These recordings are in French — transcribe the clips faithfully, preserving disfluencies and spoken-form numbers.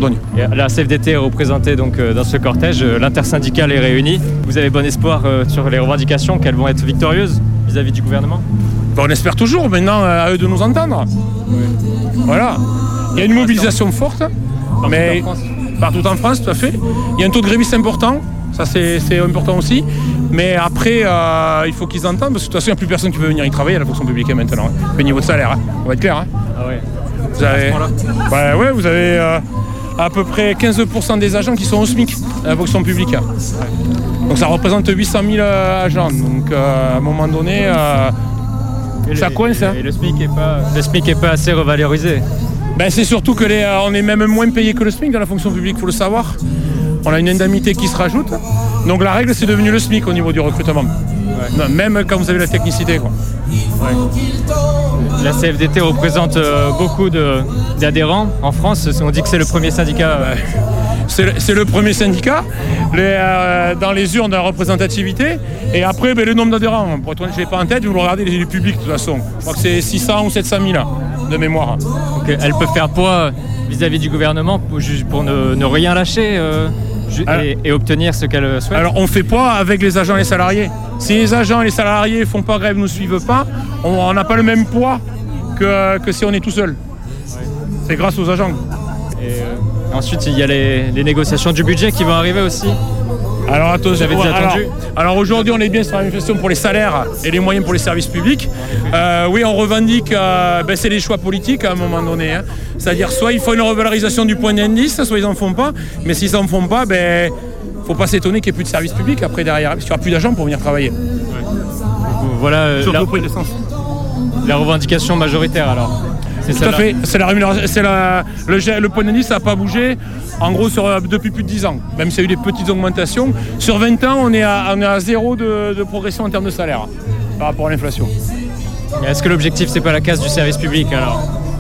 Dordogne. Et la C F D T est représentée donc euh, dans ce cortège. Euh, L'intersyndicale est réunie. Vous avez bon espoir euh, sur les revendications, qu'elles vont être victorieuses vis-à-vis du gouvernement? Ben, on espère toujours. Maintenant, à eux de nous entendre. Oui. Voilà. Il y a une mobilisation forte, partout mais en France. Partout en France, tout à fait. Il y a un taux de grévistes important. Ça, c'est, c'est important aussi. Mais après, euh, il faut qu'ils entendent, parce que de toute façon, il n'y a plus personne qui veut venir y travailler à la fonction publique maintenant. Hein. Au niveau de salaire, hein. On va être clair. Hein. Ah ouais. Vous avez, bah ouais, vous avez euh, à peu près quinze pour cent des agents qui sont au SMIC à la fonction publique. Ouais. Donc ça représente huit cent mille euh, agents. Donc euh, à un moment donné, euh, ça le, coince. Et, hein. et le SMIC n'est pas, le SMIC est pas assez revalorisé. Ben, c'est surtout que les, euh, on est même moins payé que le SMIC dans la fonction publique, il faut le savoir. On a une indemnité qui se rajoute. Donc la règle, c'est devenu le SMIC au niveau du recrutement. Ouais. Non, même quand vous avez la technicité. Quoi. Ouais. La C F D T représente euh, beaucoup de, d'adhérents en France. On dit que c'est le premier syndicat. Euh... C'est, le, c'est le premier syndicat les, euh, dans les urnes de la représentativité. Et après, ben, le nombre d'adhérents. Pour être honnête, je ne l'ai pas en tête, vous le regardez les élus publics de toute façon. Je crois que c'est six cents ou sept cent mille de mémoire. Donc, elle peut faire poids vis-à-vis du gouvernement pour, pour ne, ne rien lâcher euh, alors, et, et obtenir ce qu'elle souhaite. Alors on fait poids avec les agents et les salariés. Si les agents et les salariés ne font pas grève, ne nous suivent pas, on n'a pas le même poids que, que si on est tout seul. Ouais. C'est grâce aux agents. Et euh, ensuite, il y a les, les négociations du budget qui vont arriver aussi. Alors, attends, vous avez déjà alors, attendu alors aujourd'hui, on est bien sur la manifestation pour les salaires et les moyens pour les services publics. Euh, oui, on revendique, euh, ben, c'est les choix politiques à un moment donné. Hein. C'est-à-dire, soit il faut une revalorisation du point d'indice, soit ils n'en font pas. Mais s'ils n'en font pas, ben, faut pas s'étonner qu'il n'y ait plus de services publics après derrière, parce qu'il n'y aura plus d'agents pour venir travailler. Ouais. Voilà euh, Surtout la, au prix de l'essence. La revendication majoritaire alors. C'est Tout ça, à là. fait. C'est la rémunération. C'est la, le, le point d'indice, ça n'a pas bougé. En gros, sur, depuis plus de dix ans. Même s'il y a eu des petites augmentations. Sur vingt ans, on est à, on est à zéro de, de progression en termes de salaire par rapport à l'inflation. Est-ce que l'objectif, c'est pas la casse du service public alors?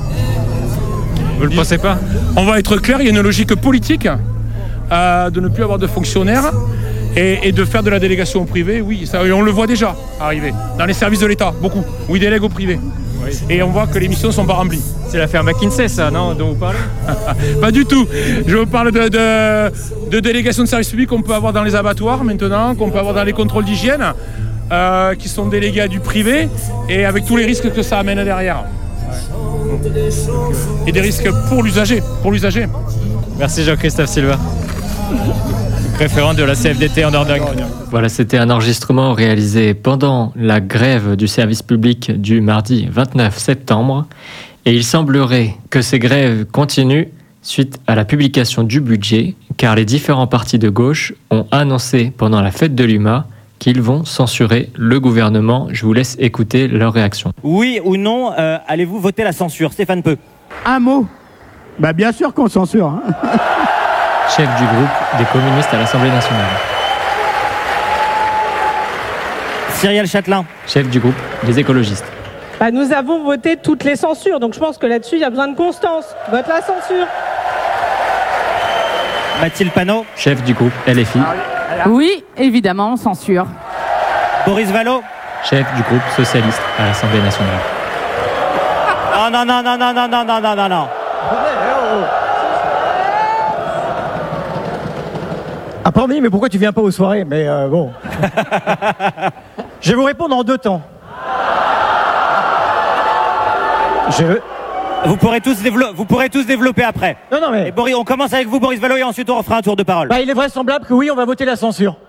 Vous le pensez pas? On va être clair, il y a une logique politique euh, de ne plus avoir de fonctionnaires et, et de faire de la délégation au privé. Oui, ça, on le voit déjà arriver. Dans les services de l'État, beaucoup. Où ils délèguent au privé. Oui. Et on voit que les missions ne sont pas remplies. C'est l'affaire McKinsey, ça, non, dont vous parlez? Pas du tout. Je vous parle de, de, de délégation de services publics qu'on peut avoir dans les abattoirs maintenant, qu'on peut avoir dans les contrôles d'hygiène, euh, qui sont délégués à du privé, et avec tous les risques que ça amène derrière. Ouais. Et des risques pour l'usager, pour l'usager. Merci Jean-Christophe Silva, référent de la C F D T en Dordogne. Voilà, c'était un enregistrement réalisé pendant la grève du service public du mardi vingt-neuf septembre. Et il semblerait que ces grèves continuent suite à la publication du budget, car les différents partis de gauche ont annoncé pendant la fête de l'U M A qu'ils vont censurer le gouvernement. Je vous laisse écouter leur réaction. Oui ou non, euh, allez-vous voter la censure? Stéphane Peu. Un mot. Bah bien sûr qu'on censure. Hein. Chef du groupe des communistes à l'Assemblée nationale. Cyrielle Châtelain. Chef du groupe des écologistes. Bah, nous avons voté toutes les censures, donc je pense que là-dessus, il y a besoin de constance. Vote la censure. Mathilde Panot. Chef du groupe L F I. Oui, évidemment, censure. Boris Vallaud. Chef du groupe socialiste à l'Assemblée nationale. Oh non, non, non, non, non, non, non, non, non, non. Ah pardon, mais pourquoi tu viens pas aux soirées? Mais euh, bon. Je vais vous répondre en deux temps. Je... Vous pourrez tous développer, vous pourrez tous développer après. Non, non, mais... Et Boris, on commence avec vous, Boris Vallaud, et ensuite on refera un tour de parole. Bah, il est vraisemblable que oui, on va voter la censure.